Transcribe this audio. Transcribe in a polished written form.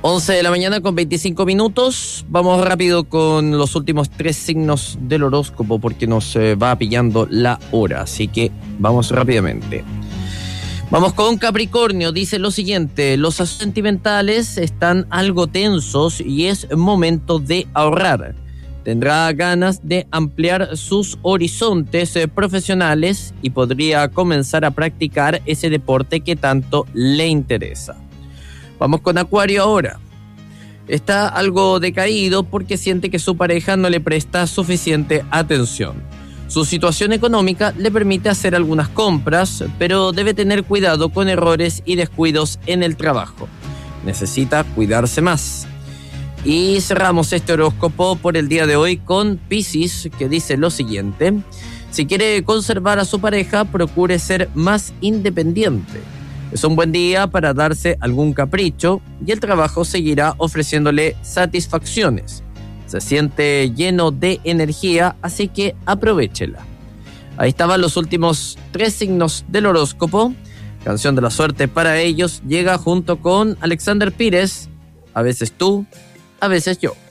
11 de la mañana con 25 minutos. Vamos rápido con los últimos 3 signos del horóscopo porque nos va pillando la hora. Así que vamos rápidamente. Vamos con Capricornio. Dice lo siguiente: los asuntos sentimentales están algo tensos y es momento de ahorrar. Tendrá ganas de ampliar sus horizontes profesionales y podría comenzar a practicar ese deporte que tanto le interesa. Vamos con Acuario ahora. Está algo decaído porque siente que su pareja no le presta suficiente atención. Su situación económica le permite hacer algunas compras, pero debe tener cuidado con errores y descuidos en el trabajo. Necesita cuidarse más. Y cerramos este horóscopo por el día de hoy con Piscis, que dice lo siguiente: si quiere conservar a su pareja, procure ser más independiente. Es un buen día para darse algún capricho y el trabajo seguirá ofreciéndole satisfacciones. Se siente lleno de energía, así que aprovéchela. Ahí estaban los últimos 3 signos del horóscopo. Canción de la suerte para ellos llega junto con Alexander Pires. A veces tú, a veces yo.